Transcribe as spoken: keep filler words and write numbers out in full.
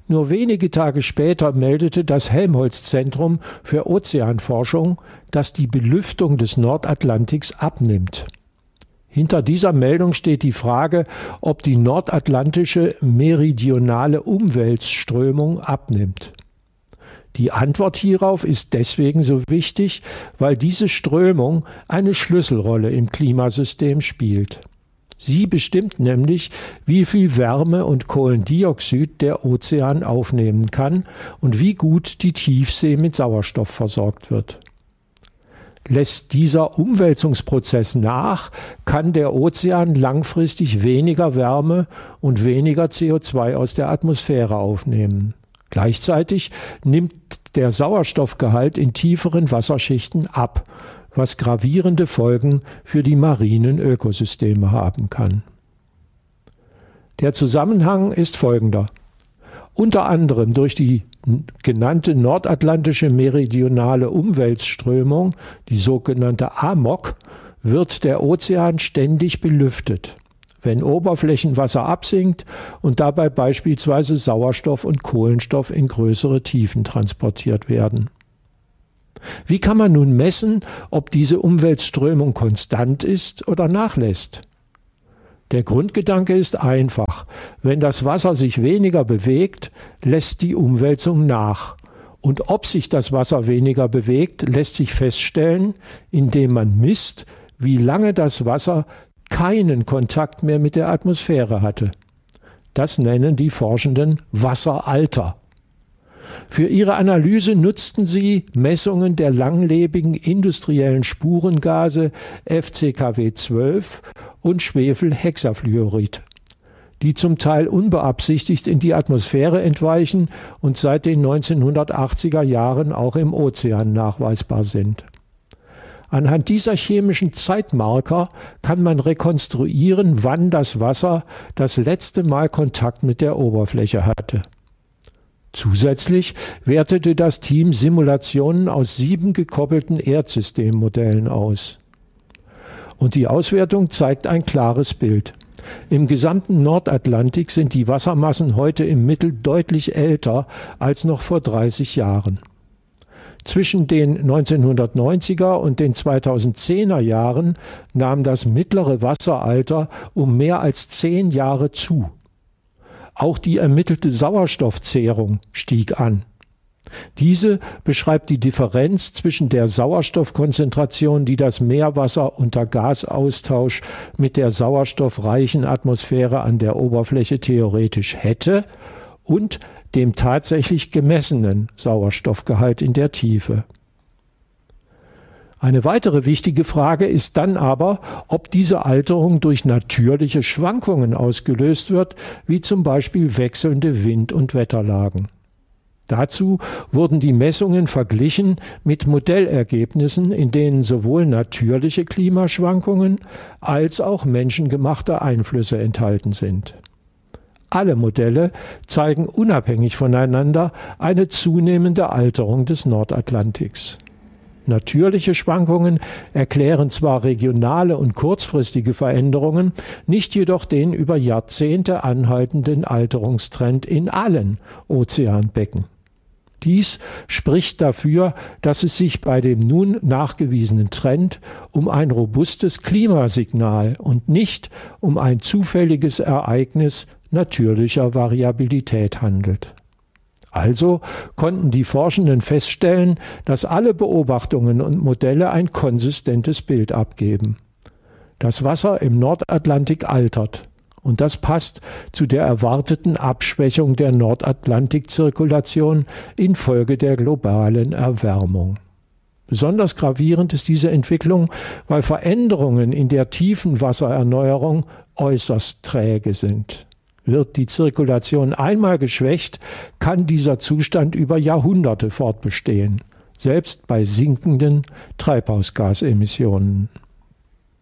Nur wenige Tage später meldete das Helmholtz-Zentrum für Ozeanforschung, dass die Belüftung des Nordatlantiks abnimmt. Hinter dieser Meldung steht die Frage, ob die nordatlantische meridionale Umweltströmung abnimmt. Die Antwort hierauf ist deswegen so wichtig, weil diese Strömung eine Schlüsselrolle im Klimasystem spielt. Sie bestimmt nämlich, wie viel Wärme und Kohlendioxid der Ozean aufnehmen kann und wie gut die Tiefsee mit Sauerstoff versorgt wird. Lässt dieser Umwälzungsprozess nach, kann der Ozean langfristig weniger Wärme und weniger C O zwei aus der Atmosphäre aufnehmen. Gleichzeitig nimmt der Sauerstoffgehalt in tieferen Wasserschichten ab, was gravierende Folgen für die marinen Ökosysteme haben kann. Der Zusammenhang ist folgender. Unter anderem durch die genannte nordatlantische meridionale Umweltströmung, die sogenannte A M O C, wird der Ozean ständig belüftet, wenn Oberflächenwasser absinkt und dabei beispielsweise Sauerstoff und Kohlenstoff in größere Tiefen transportiert werden. Wie kann man nun messen, ob diese Umweltströmung konstant ist oder nachlässt? Der Grundgedanke ist einfach. Wenn das Wasser sich weniger bewegt, lässt die Umwälzung nach. Und ob sich das Wasser weniger bewegt, lässt sich feststellen, indem man misst, wie lange das Wasser keinen Kontakt mehr mit der Atmosphäre hatte. Das nennen die Forschenden Wasseralter. Für ihre Analyse nutzten sie Messungen der langlebigen industriellen Spurengase F C K W zwölf und Schwefelhexafluorid, die zum Teil unbeabsichtigt in die Atmosphäre entweichen und seit den neunzehnhundertachtziger Jahren auch im Ozean nachweisbar sind. Anhand dieser chemischen Zeitmarker kann man rekonstruieren, wann das Wasser das letzte Mal Kontakt mit der Oberfläche hatte. Zusätzlich wertete das Team Simulationen aus sieben gekoppelten Erdsystemmodellen aus. Und die Auswertung zeigt ein klares Bild. Im gesamten Nordatlantik sind die Wassermassen heute im Mittel deutlich älter als noch vor dreißig Jahren. Zwischen den neunzehnhundertneunziger und den zweitausendzehner Jahren nahm das mittlere Wasseralter um mehr als zehn Jahre zu. Auch die ermittelte Sauerstoffzehrung stieg an. Diese beschreibt die Differenz zwischen der Sauerstoffkonzentration, die das Meerwasser unter Gasaustausch mit der sauerstoffreichen Atmosphäre an der Oberfläche theoretisch hätte, und dem tatsächlich gemessenen Sauerstoffgehalt in der Tiefe. Eine weitere wichtige Frage ist dann aber, ob diese Alterung durch natürliche Schwankungen ausgelöst wird, wie zum Beispiel wechselnde Wind- und Wetterlagen. Dazu wurden die Messungen verglichen mit Modellergebnissen, in denen sowohl natürliche Klimaschwankungen als auch menschengemachte Einflüsse enthalten sind. Alle Modelle zeigen unabhängig voneinander eine zunehmende Alterung des Nordatlantiks. Natürliche Schwankungen erklären zwar regionale und kurzfristige Veränderungen, nicht jedoch den über Jahrzehnte anhaltenden Alterungstrend in allen Ozeanbecken. Dies spricht dafür, dass es sich bei dem nun nachgewiesenen Trend um ein robustes Klimasignal und nicht um ein zufälliges Ereignis natürlicher Variabilität handelt. Also konnten die Forschenden feststellen, dass alle Beobachtungen und Modelle ein konsistentes Bild abgeben. Das Wasser im Nordatlantik altert, und das passt zu der erwarteten Abschwächung der Nordatlantikzirkulation infolge der globalen Erwärmung. Besonders gravierend ist diese Entwicklung, weil Veränderungen in der tiefen Wassererneuerung äußerst träge sind. Wird die Zirkulation einmal geschwächt, kann dieser Zustand über Jahrhunderte fortbestehen, selbst bei sinkenden Treibhausgasemissionen.